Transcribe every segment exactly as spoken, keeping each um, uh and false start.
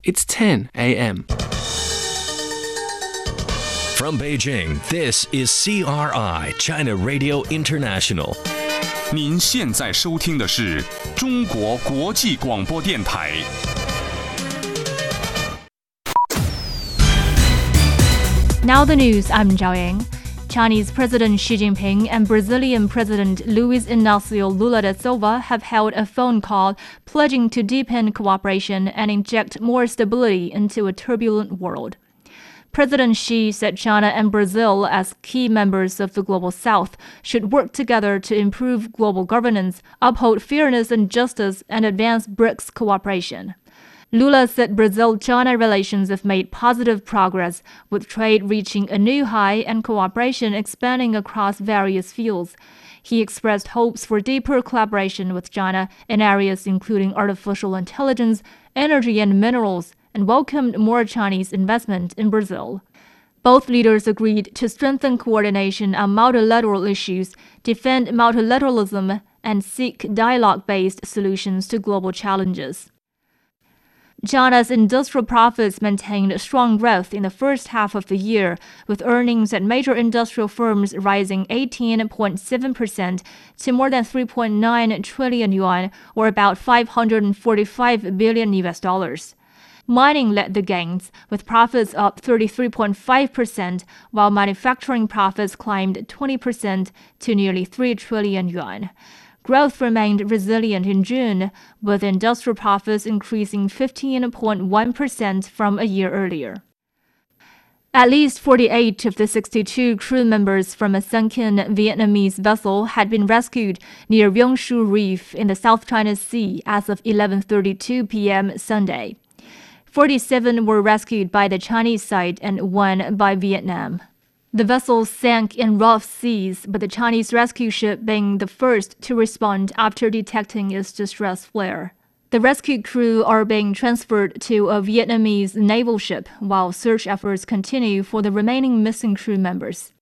It's ten a.m. From Beijing, this is C R I, China Radio International. 您现在收听的是中国国际广播电台。 Now the news, I'm Zhao Yang. Chinese President Xi Jinping and Brazilian President Luiz Inácio Lula da Silva have held a phone call pledging to deepen cooperation and inject more stability into a turbulent world. President Xi said China and Brazil, as key members of the Global South, should work together to improve global governance, uphold fairness and justice, and advance BRICS cooperation. Lula said Brazil-China relations have made positive progress, with trade reaching a new high and cooperation expanding across various fields. He expressed hopes for deeper collaboration with China in areas including artificial intelligence, energy and minerals, and welcomed more Chinese investment in Brazil. Both leaders agreed to strengthen coordination on multilateral issues, defend multilateralism, and seek dialogue-based solutions to global challenges. China's industrial profits maintained strong growth in the first half of the year, with earnings at major industrial firms rising eighteen point seven percent to more than three point nine trillion yuan, or about five hundred forty-five billion U S dollars. Mining led the gains, with profits up thirty-three point five percent, while manufacturing profits climbed twenty percent to nearly three trillion yuan. Growth remained resilient in June, with industrial profits increasing fifteen point one percent from a year earlier. At least forty-eight of the sixty-two crew members from a sunken Vietnamese vessel had been rescued near Yeongshu Reef in the South China Sea as of eleven thirty-two p.m. Sunday. forty-seven were rescued by the Chinese side and one by Vietnam. The vessel sank in rough seas, but the Chinese rescue ship being the first to respond after detecting its distress flare. The rescue crew are being transferred to a Vietnamese naval ship, while search efforts continue for the remaining missing crew members.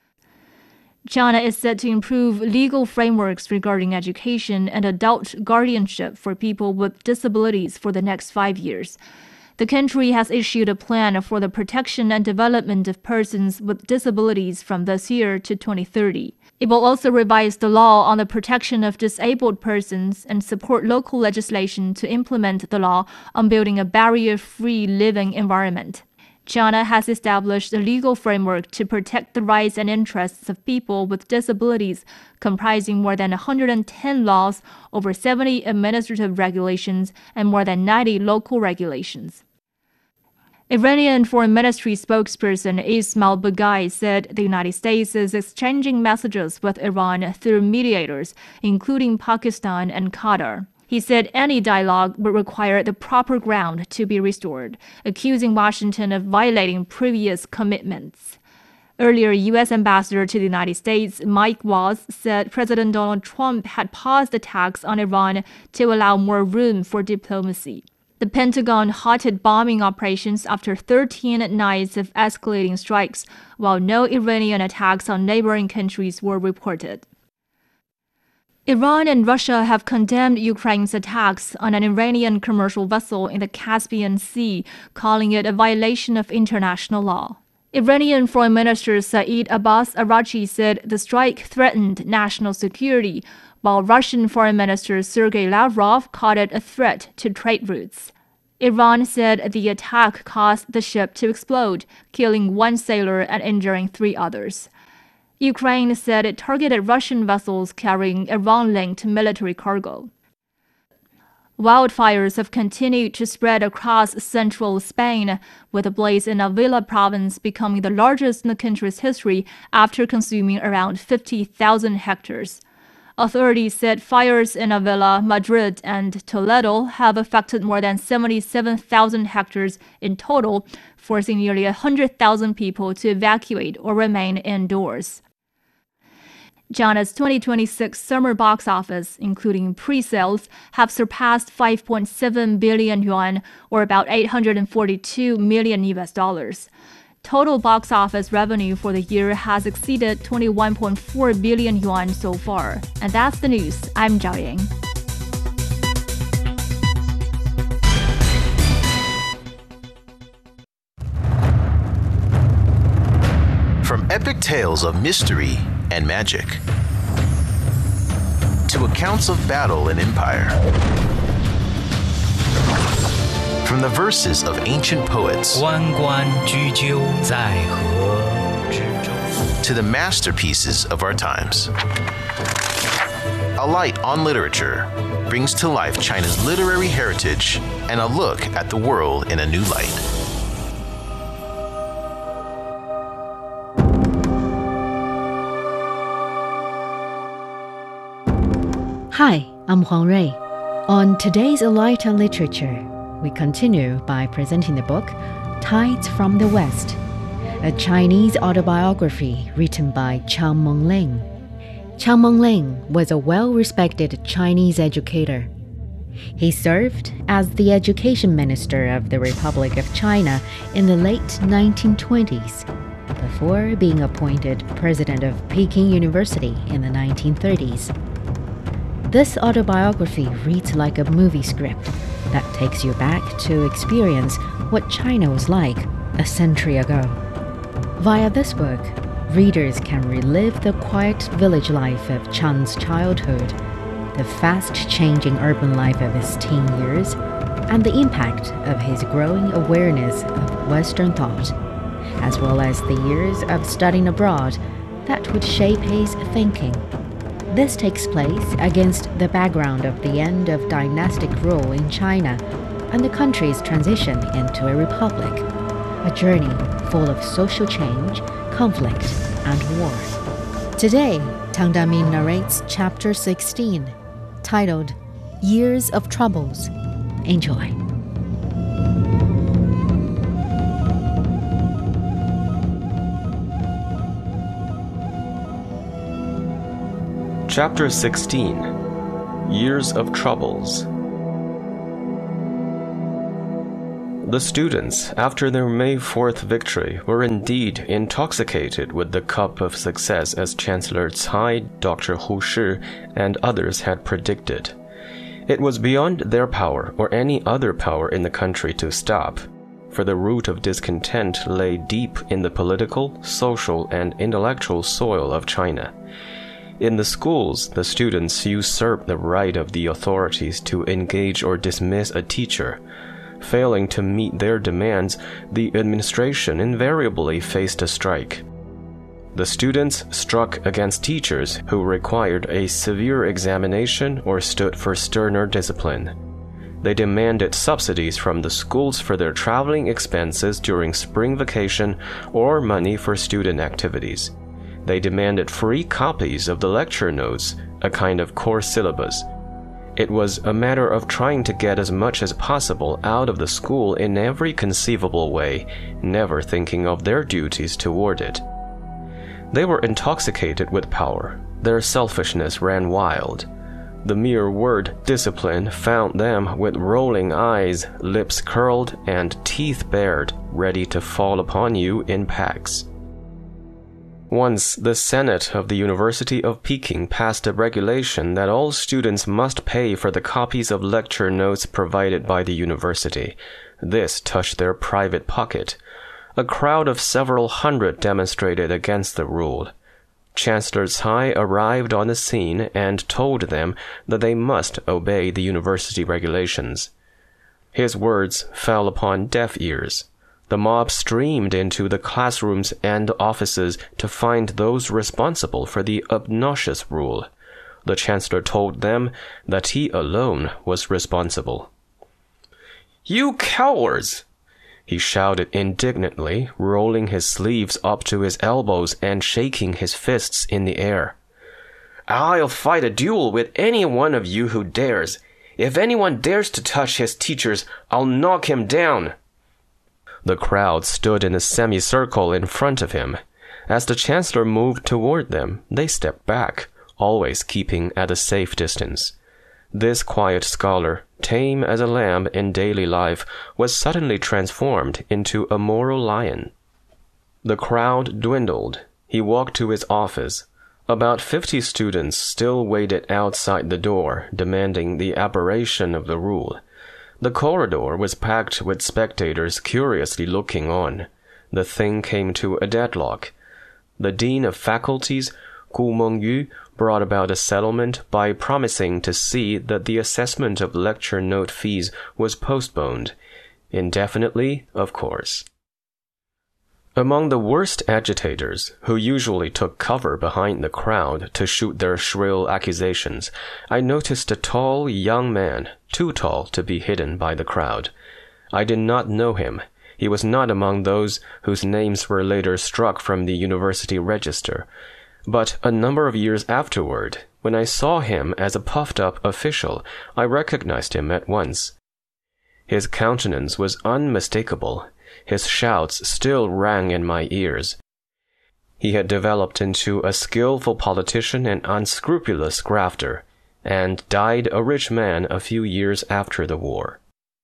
China is set to improve legal frameworks regarding education and adult guardianship for people with disabilities for the next five years. The country has issued a plan for the protection and development of persons with disabilities from this year to twenty thirty. It will also revise the law on the protection of disabled persons and support local legislation to implement the law on building a barrier-free living environment. China has established a legal framework to protect the rights and interests of people with disabilities, comprising more than one hundred ten laws, over seventy administrative regulations, and more than ninety local regulations. Iranian Foreign Ministry spokesperson Ismail Baghai said the United States is exchanging messages with Iran through mediators, including Pakistan and Qatar. He said any dialogue would require the proper ground to be restored, accusing Washington of violating previous commitments. Earlier, U S Ambassador to the United States Mike Waltz said President Donald Trump had paused attacks on Iran to allow more room for diplomacy. The Pentagon halted bombing operations after thirteen nights of escalating strikes, while no Iranian attacks on neighboring countries were reported. Iran and Russia have condemned Ukraine's attacks on an Iranian commercial vessel in the Caspian Sea, calling it a violation of international law. Iranian Foreign Minister Saeed Abbas Araghchi said the strike threatened national security, while Russian Foreign Minister Sergei Lavrov called it a threat to trade routes. Iran said the attack caused the ship to explode, killing one sailor and injuring three others. Ukraine said it targeted Russian vessels carrying Iran-linked military cargo. Wildfires have continued to spread across central Spain, with a blaze in Avila province becoming the largest in the country's history after consuming around fifty thousand hectares. Authorities said fires in Avila, Madrid, and Toledo have affected more than seventy-seven thousand hectares in total, forcing nearly one hundred thousand people to evacuate or remain indoors. China's twenty twenty-six summer box office, including pre-sales, have surpassed five point seven billion yuan, or about eight hundred forty-two million U S dollars. Total box office revenue for the year has exceeded twenty-one point four billion yuan so far. And that's the news. I'm Zhao Yang. epic tales of mystery and magic, to accounts of battle and empire. From the verses of ancient poets 关关雎鸠，在河之洲 to the masterpieces of our times. A Light on Literature brings to life China's literary heritage and a look at the world in a new light. Hi, I'm Huang Rui. On today's A Light on Literature, we continue by presenting the book Tides from the West, a Chinese autobiography written by Qiang Mengling. Qiang Mengling was a well-respected Chinese educator. He served as the education minister of the Republic of China in the late nineteen twenties, before being appointed president of Peking University in the nineteen thirties. This autobiography reads like a movie script that takes you back to experience what China was like a century ago. Via this book, readers can relive the quiet village life of Qiang's childhood, the fast-changing urban life of his teen years, and the impact of his growing awareness of Western thought, as well as the years of studying abroad that would shape his thinking. This takes place against the background of the end of dynastic rule in China and the country's transition into a republic, a journey full of social change, conflict, and war. Today, Tang Damin narrates Chapter sixteen, titled Years of Troubles. Enjoy. Chapter sixteen, Years of Troubles. The students, after their May fourth victory, were indeed intoxicated with the cup of success as Chancellor Cai, Doctor Hu Shi, and others had predicted. It was beyond their power or any other power in the country to stop, for the root of discontent lay deep in the political, social, and intellectual soil of China. In the schools, the students usurped the right of the authorities to engage or dismiss a teacher. Failing to meet their demands, the administration invariably faced a strike. The students struck against teachers who required a severe examination or stood for sterner discipline. They demanded subsidies from the schools for their traveling expenses during spring vacation or money for student activities. They demanded free copies of the lecture notes, a kind of core syllabus. It was a matter of trying to get as much as possible out of the school in every conceivable way, never thinking of their duties toward it. They were intoxicated with power. Their selfishness ran wild. The mere word discipline found them with rolling eyes, lips curled, and teeth bared, ready to fall upon you in packs. Once, the Senate of the University of Peking passed a regulation that all students must pay for the copies of lecture notes provided by the university. This touched their private pocket. A crowd of several hundred demonstrated against the rule. Chancellor Cai arrived on the scene and told them that they must obey the university regulations. His words fell upon deaf ears. The mob streamed into the classrooms and offices to find those responsible for the obnoxious rule. The chancellor told them that he alone was responsible. "You cowards!" he shouted indignantly, rolling his sleeves up to his elbows and shaking his fists in the air. "I'll fight a duel with any one of you who dares. If anyone dares to touch his teachers, I'll knock him down." The crowd stood in a semicircle in front of him. As the chancellor moved toward them, they stepped back, always keeping at a safe distance. This quiet scholar, tame as a lamb in daily life, was suddenly transformed into a moral lion. The crowd dwindled. He walked to his office. About fifty students still waited outside the door, demanding the abjuration of the rule. The corridor was packed with spectators curiously looking on. The thing came to a deadlock. the dean of faculties, Gu Mengyu, brought about a settlement by promising to see that the assessment of lecture note fees was postponed, indefinitely, of course. Among the worst agitators, who usually took cover behind the crowd to shoot their shrill accusations, I noticed a tall young man, too tall to be hidden by the crowd. I did not know him. He was not among those whose names were later struck from the university register. But a number of years afterward, when I saw him as a puffed-up official, I recognized him at once. His countenance was unmistakable. His shouts still rang in my ears. He had developed into a skillful politician and unscrupulous grafter, and died a rich man a few years after the war.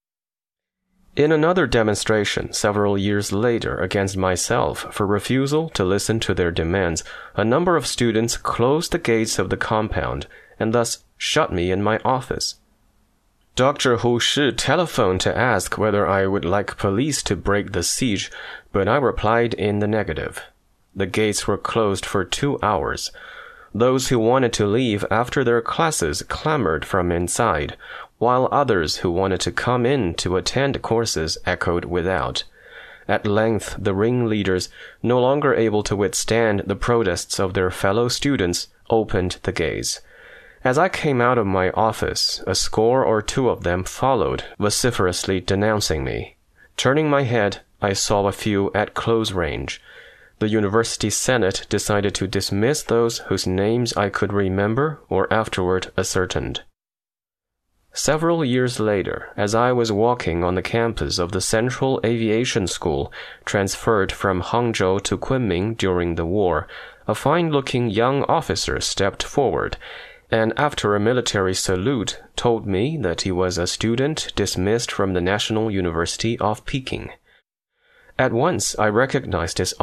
In another demonstration several years later against myself for refusal to listen to their demands, a number of students closed the gates of the compound and thus shut me in my office. Doctor Hu Shi telephoned to ask whether I would like police to break the siege, but I replied in the negative. The gates were closed for two hours. Those who wanted to leave after their classes clamored from inside, while others who wanted to come in to attend courses echoed without. At length, the ringleaders, no longer able to withstand the protests of their fellow students, opened the gates. As I came out of my office, a score or two of them followed, vociferously denouncing me. Turning my head, I saw a few at close range. The University Senate decided to dismiss those whose names I could remember or afterward ascertained. Several years later, as I was walking on the campus of the Central Aviation School, transferred from Hangzhou to Kunming during the war, a fine-looking young officer stepped forward, and after a military salute told me that he was a student dismissed from the National University of Peking. At once I recognized his